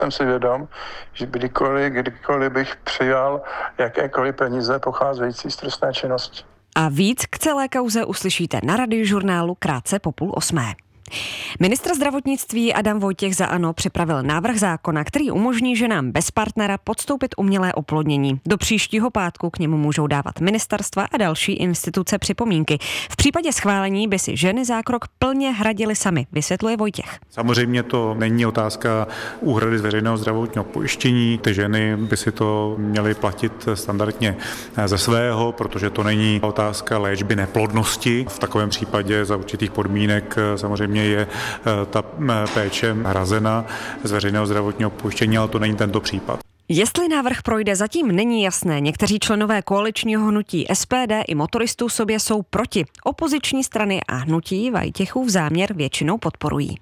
Jsem si vědom, že kdykoliv bych přijal jakékoliv peníze pocházející z trestné činnosti. A víc k celé kauze uslyšíte na Radiožurnálu krátce po 7:30. Ministr zdravotnictví Adam Vojtěch za ANO připravil návrh zákona, který umožní ženám bez partnera podstoupit umělé oplodnění. Do příštího pátku k němu můžou dávat ministerstva a další instituce připomínky. V případě schválení by si ženy zákrok plně hradily samy, vysvětluje Vojtěch. Samozřejmě to není otázka úhrady z veřejného zdravotního pojištění. Ty ženy by si to měly platit standardně ze svého, protože to není otázka léčby neplodnosti. V takovém případě za určitých podmínek samozřejmě je ta péče hrazena z veřejného zdravotního pojištění, ale to není tento případ. Jestli návrh projde, zatím není jasné. Někteří členové koaličního hnutí SPD i motoristů sobě jsou proti. Opoziční strany a hnutí Vojtěchův záměr většinou podporují.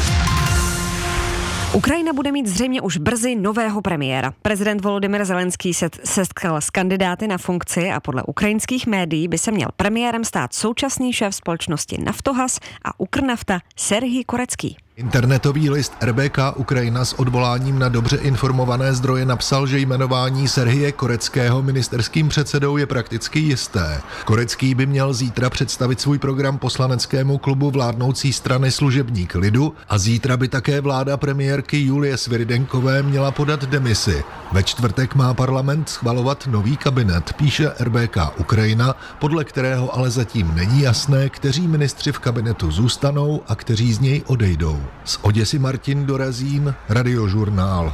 Ukrajina bude mít zřejmě už brzy nového premiéra. Prezident Volodymyr Zelenský se setkal s kandidáty na funkci a podle ukrajinských médií by se měl premiérem stát současný šéf společnosti Naftogaz a Ukrnafta Serhij Korecký. Internetový list RBK Ukrajina s odvoláním na dobře informované zdroje napsal, že jmenování Serhije Koreckého ministerským předsedou je prakticky jisté. Korecký by měl zítra představit svůj program poslaneckému klubu vládnoucí strany Služebník lidu a zítra by také vláda premiérky Julie Sviridenkové měla podat demisi. Ve čtvrtek má parlament schvalovat nový kabinet, píše RBK Ukrajina, podle kterého ale zatím není jasné, kteří ministři v kabinetu zůstanou a kteří z něj odejdou. Z Oděsy Martin Dorazín, Radiožurnál.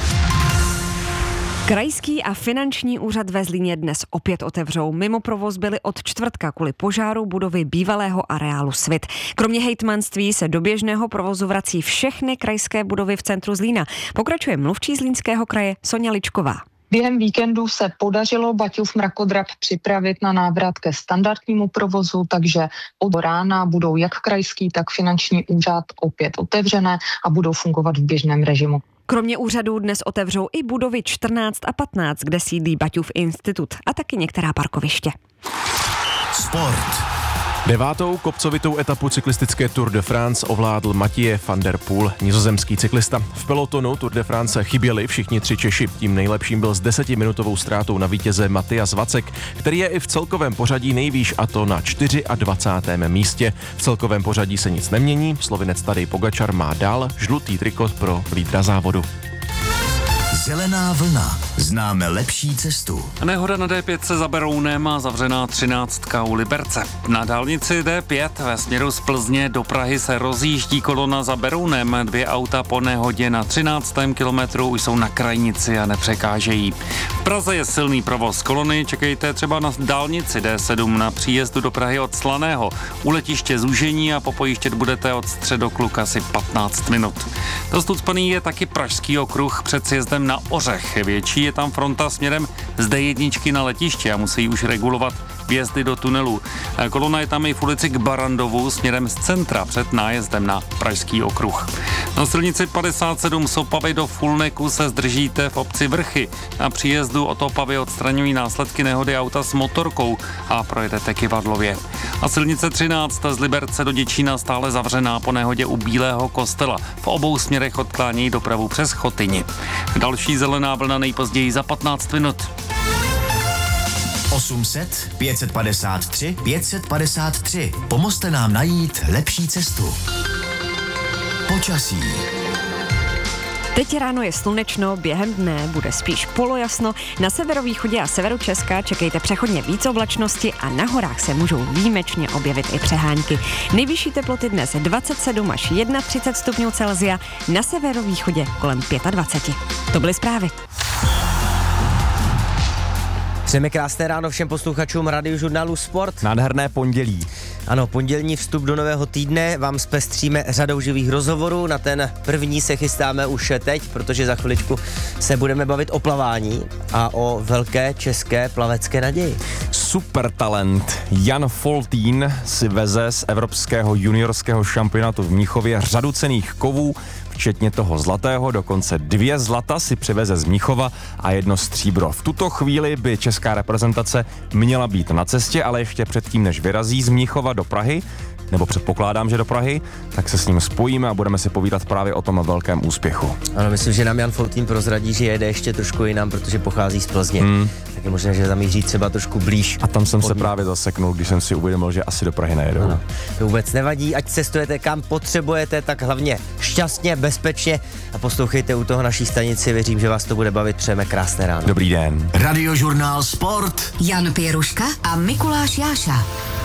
Krajský a finanční úřad ve Zlíně dnes opět otevřou. Mimo provoz byly od čtvrtka kvůli požáru budovy bývalého areálu Svit. Kromě hejtmanství se do běžného provozu vrací všechny krajské budovy v centru Zlína. Pokračuje mluvčí Zlínského kraje Soňa Ličková. Během víkendu se podařilo Baťův mrakodrap připravit na návrat ke standardnímu provozu, takže od rána budou jak krajský, tak finanční úřad opět otevřené a budou fungovat v běžném režimu. Kromě úřadů dnes otevřou i budovy 14 a 15, kde sídlí Baťův institut a taky některá parkoviště. Sport. 9. kopcovitou etapu cyklistické Tour de France ovládl Mathieu van der Poel, nizozemský cyklista. V pelotonu Tour de France chyběli všichni 3 Češi. Tím nejlepším byl s 10minutovou ztrátou na vítěze Matyas Vacek, který je i v celkovém pořadí nejvýš, a to na 24. místě. V celkovém pořadí se nic nemění, Slovinec Tadej Pogačar má dál žlutý trikot pro lídra závodu. Zelená vlna. Známe lepší cestu. Nehoda na D5 za Berounem a zavřená 13 u Liberce. Na dálnici D5 ve směru z Plzně do Prahy se rozjíždí kolona za Berounem. 2 auta po nehodě na 13. kilometru už jsou na krajnici a nepřekážejí. V Praze je silný provoz kolony, čekejte třeba na dálnici D7 na příjezdu do Prahy od Slaného. U letiště zúžení a popojíždět budete od Středokluk asi 15 minut. Dost ucpaný je taky Pražský okruh před sjezdem na Ořech. Větší je tam fronta směrem z D1 na letiště a musí už regulovat vjezdy do tunelu. Kolona je tam i v ulici k Barandovu směrem z centra před nájezdem na Pražský okruh. Na silnici 57 z Opavy do Fulneku se zdržíte v obci Vrchy. Na příjezdu od Opavy odstraňují následky nehody auta s motorkou a projedete Kyvadlově. A silnice 13 z Liberce do Děčína stále zavřená po nehodě u Bílého kostela. V obou směrech odklánějí dopravu přes Chotyni. Další zelená vlna nejpozději za 15 minut. 800 553 553. Pomozte nám najít lepší cestu. Počasí. Teď ráno je slunečno, během dne bude spíš polojasno. Na severovýchodě a severu Česka čekejte přechodně víc oblačnosti a na horách se můžou výjimečně objevit i přehánky. Nejvyšší teploty dnes 27 až 31 stupňů Celsia, na severovýchodě kolem 25. To byly zprávy. Přejeme krásné ráno všem posluchačům Radiožurnálu Sport. Nádherné pondělí. Ano, pondělní vstup do nového týdne vám zpestříme řadou živých rozhovorů. Na ten první se chystáme už teď, protože za chviličku se budeme bavit o plavání a o velké české plavecké naději. Super talent Jan Foltín si veze z evropského juniorského šampionátu v Mnichově řadu cenných kovů, včetně toho zlatého, dokonce 2 zlata si přiveze z Mnichova a 1 stříbro. V tuto chvíli by česká reprezentace měla být na cestě, ale ještě předtím, než vyrazí z Mnichova do Prahy, nebo předpokládám, že do Prahy, tak se s ním spojíme a budeme si povídat právě o tom velkém úspěchu. Ano, myslím, že nám Jan Foltín prozradí, že jede ještě trošku jinam, protože pochází z Plzně. Tak je možné, že zamíří třeba trošku blíž. A tam jsem se právě zaseknul, když jsem si uvědomil, že asi do Prahy nejedou. Ano, to vůbec nevadí, ať cestujete kam potřebujete, tak hlavně šťastně, bezpečně a poslouchejte u toho naší stanici, věřím, že vás to bude bavit, přejeme krásné ráno. Dobrý den. Radiožurnál Sport. Jan Pěruška a Mikuláš Jáša.